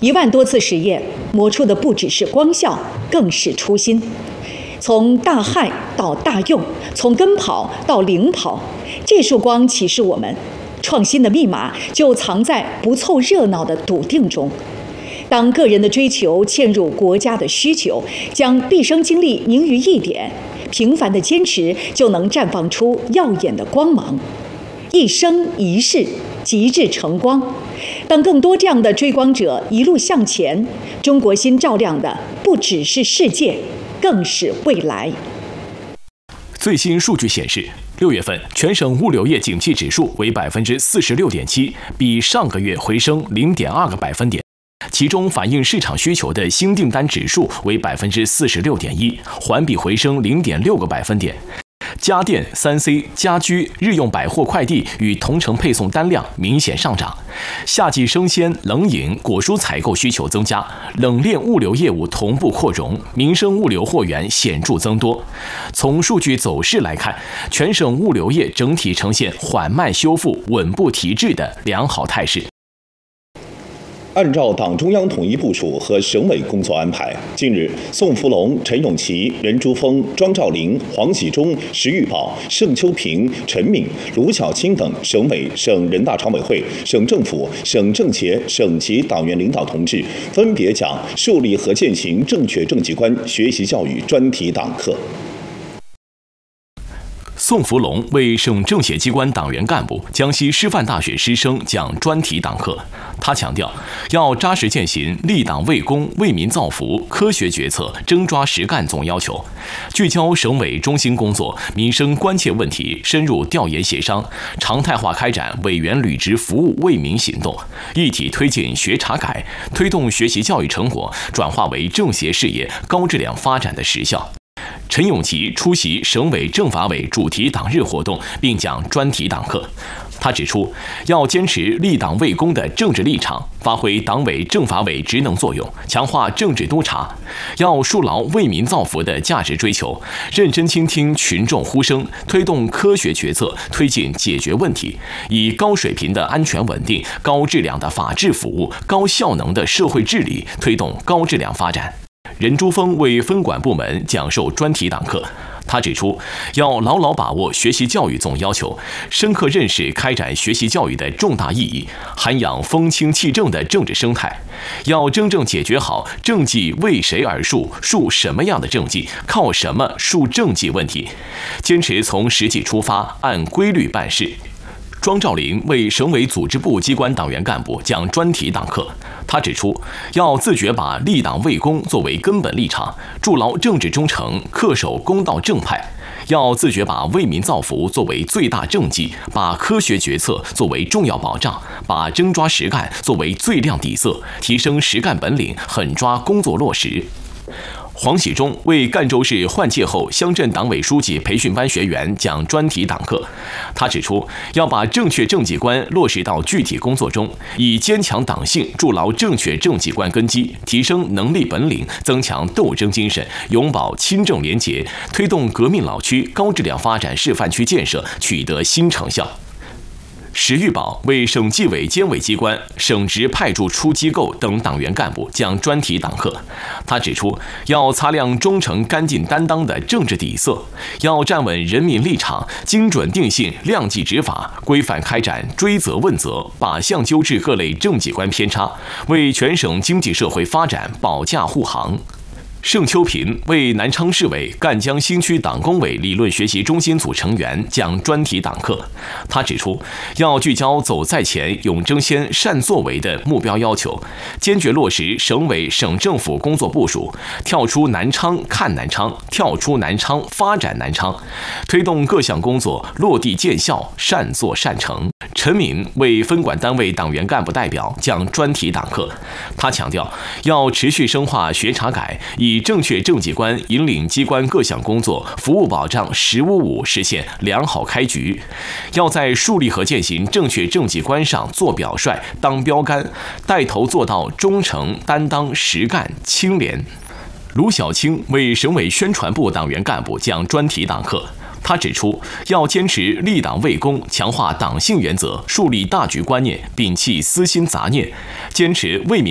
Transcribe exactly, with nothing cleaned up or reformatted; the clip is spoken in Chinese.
一万多次实验磨出的不只是光效，更是初心。从大害到大用，从跟跑到领跑，这束光启示我们，创新的密码就藏在不凑热闹的笃定中。当个人的追求嵌入国家的需求，将毕生精力凝于一点，平凡的坚持就能绽放出耀眼的光芒。一生一世，极致成光。当更多这样的追光者一路向前，中国心照亮的不只是世界，更是未来。 最新数据显示，六月份全省物流业景气指数为百分之四十六点七，比上个月回升零点二个百分点。其中反映市场需求的新订单指数为百分之四十六点一，环比回升零点六个百分点。家电、三 C、家居、日用百货快递与同城配送单量明显上涨。夏季生鲜、冷饮、果蔬采购需求增加，冷链物流业务同步扩容，民生物流货源显著增多。从数据走势来看，全省物流业整体呈现缓慢修复、稳步提质的良好态势。 按照党中央统一部署和省委工作安排，近日，宋福龙、陈永琪、任珠峰、庄兆林、黄喜忠、石玉宝、盛秋平、陈敏、卢小青等省委、省人大常委会、省政府、省政协、省级党员领导同志分别讲树立和践行正确政绩观学习教育专题党课。 宋福龙为省政协机关党员干部、江西师范大学师生讲专题党课。他强调，要扎实践行立党为公、为民造福、科学决策、真抓实干总要求，聚焦省委中心工作、民生关切问题，深入调研协商，常态化开展委员履职服务为民行动，一体推进学查改，推动学习教育成果转化为政协事业高质量发展的实效。陈永琪出席省委政法委主题党日活动，并讲专题党课。他指出，要坚持立党为公的政治立场，发挥党委政法委职能作用，强化政治督察；要树牢为民造福的价值追求，认真倾听群众呼声，推动科学决策，推进解决问题，以高水平的安全稳定、高质量的法治服务、高效能的社会治理，推动高质量发展。任珠峰为分管部门讲授专题党课。他指出，要牢牢把握学习教育总要求，深刻认识开展学习教育的重大意义，涵养风清气正的政治生态。要真正解决好政绩为谁而树、树什么样的政绩、靠什么树政绩问题，坚持从实际出发，按规律办事。庄兆林为省委组织部机关党员干部讲专题党课。他指出，要自觉把立党为公作为根本立场，筑牢政治忠诚，恪守公道正派；要自觉把为民造福作为最大政绩，把科学决策作为重要保障，把真抓实干作为最亮底色，提升实干本领，狠抓工作落实。黄喜忠为赣州市换届后乡镇党委书记培训班学员讲专题党课。他指出，要把正确政绩观落实到具体工作中，以坚强党性筑牢正确政绩观根基，提升能力本领，增强斗争精神，永保亲政廉洁，推动革命老区高质量发展示范区建设取得新成效。石玉宝为省纪委监委机关、省直派驻出机构等党员干部讲专题党课。他指出，要擦亮忠诚干净担当的政治底色，要站稳人民立场，精准定性、量纪执法，规范开展追责问责，靶向纠治各类政绩观偏差，为全省经济社会发展保驾护航。盛秋平为南昌市委赣江新区党工委理论学习中心组成员讲专题党课。他指出，要聚焦走在前、勇争先、善作为的目标要求，坚决落实省委省政府工作部署，跳出南昌看南昌，跳出南昌发展南昌，推动各项工作落地见效，善作善成。陈敏为分管单位党员干部代表讲专题党课。他强调，要持续深化学查改，以正确政绩观引领机关各项工作服务保障“十五五”实现良好开局。要在树立和践行正确政绩观上做表率、当标杆，带头做到忠诚、担当、实干、清廉。卢小青为省委宣传部党员干部讲专题党课。他指出，要坚持立党为公，强化党性原则，树立大局观念，摒弃私心杂念，坚持为民